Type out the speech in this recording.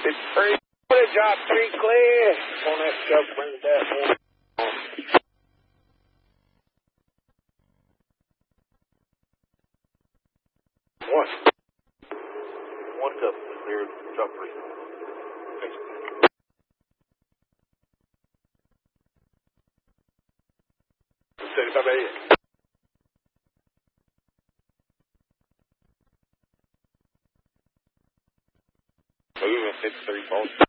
It's free. Good job, 3 clear. On that stuff, bring that one. One cup cleared, drop 3. Thanks. Say if I'm here. Moving 53 volts.